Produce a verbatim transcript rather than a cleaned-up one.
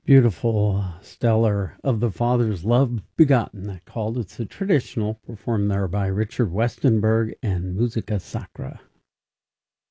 Beautiful, stellar, of the Father's love begotten, that called. It's a traditional, performed there by Richard Westenberg and Musica Sacra.